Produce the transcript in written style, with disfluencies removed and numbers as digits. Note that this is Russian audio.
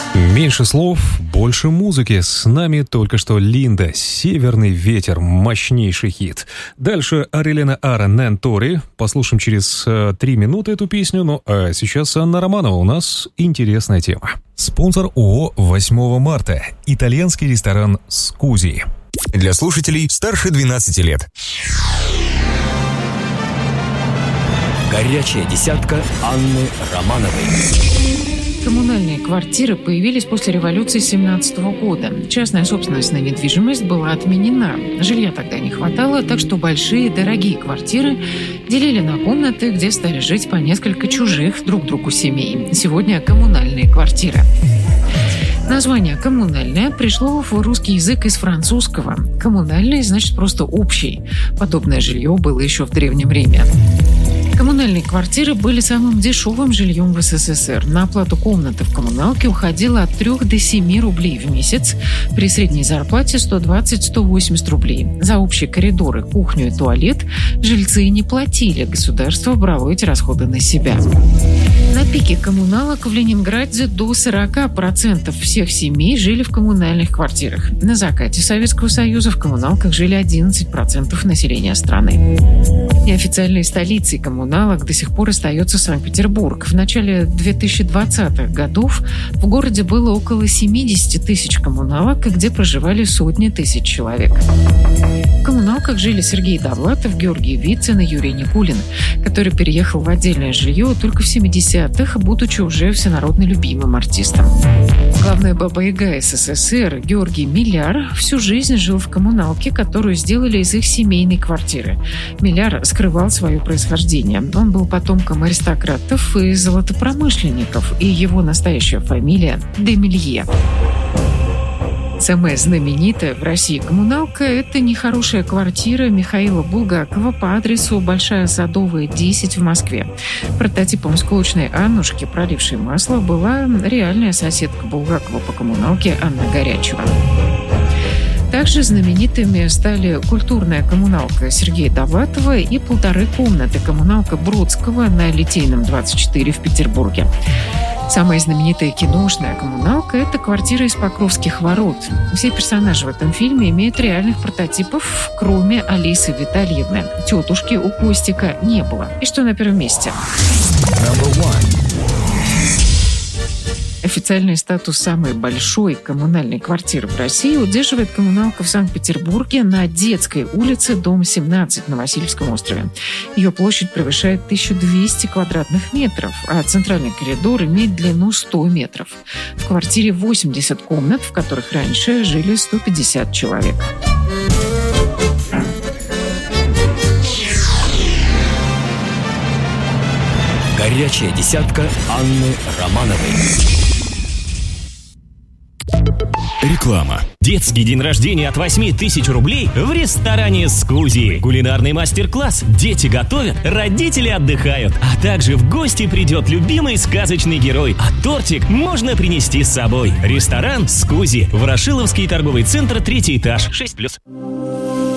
Меньше слов, больше музыки. С нами только что Линда, «Северный ветер», мощнейший хит. Дальше Арелина Ара, Нэн Тори. Послушаем через 3 минуты эту песню. Ну а сейчас Анна Романова. У нас интересная тема. Спонсор ООО «8 марта». Итальянский ресторан «Скузи». Для слушателей старше 12 лет. Горячая десятка Анны Романовой. Коммунальные квартиры появились после революции 1917 года. Частная собственность на недвижимость была отменена. Жилья тогда не хватало, так что большие, дорогие квартиры делили на комнаты, где стали жить по несколько чужих друг другу семей. Сегодня коммунальные квартиры. Название «коммунальное» пришло в русский язык из французского. «Коммунальный» значит просто «общий». Подобное жилье было еще в Древнем Риме. Коммунальные квартиры были самым дешевым жильем в СССР. На оплату комнаты в коммуналке уходило от 3 до 7 рублей в месяц. При средней зарплате 120-180 рублей. За общие коридоры, кухню и туалет жильцы не платили. Государство брало эти расходы на себя. На пике коммуналок в Ленинграде до 40% всех семей жили в коммунальных квартирах. На закате Советского Союза в коммуналках жили 11% населения страны. Неофициальной столицей коммуналок до сих пор остается Санкт-Петербург. В начале 2020-х годов в городе было около 70 тысяч коммуналок, где проживали сотни тысяч человек. В коммуналках жили Сергей Довлатов, Георгий Вицин и Юрий Никулин, который переехал в отдельное жилье только в 70-х, будучи уже всенародно любимым артистом. Главная баба-яга СССР Георгий Миляр всю жизнь жил в коммуналке, которую сделали из их семейной квартиры. Миляр скрывал свое происхождение. Он был потомком аристократов и золотопромышленников, и его настоящая фамилия – Демелье. Самая знаменитая в России коммуналка – это нехорошая квартира Михаила Булгакова по адресу Большая Садовая, 10 в Москве. Прототипом склочной Аннушки, пролившей масло, была реальная соседка Булгакова по коммуналке Анна Горячева. Также знаменитыми стали культурная коммуналка Сергея Довлатова и 1,5 комнаты коммуналка Бродского на Литейном, 24 в Петербурге. Самая знаменитая киношная коммуналка – это квартира из Покровских ворот. Все персонажи в этом фильме имеют реальных прототипов, кроме Алисы Витальевны. Тетушки у Костика не было. И что на первом месте? Официальный статус самой большой коммунальной квартиры в России удерживает коммуналка в Санкт-Петербурге на Детской улице, дом 17 на Васильевском острове. Ее площадь превышает 1200 квадратных метров, а центральный коридор имеет длину 100 метров. В квартире 80 комнат, в которых раньше жили 150 человек. Горячая десятка Анны Романовой. Реклама. Детский день рождения от 8000 рублей в ресторане «Скузи». Кулинарный мастер-класс. Дети готовят, родители отдыхают. А также в гости придет любимый сказочный герой. А тортик можно принести с собой. Ресторан «Скузи». Ворошиловский торговый центр, 3-й этаж, 6+.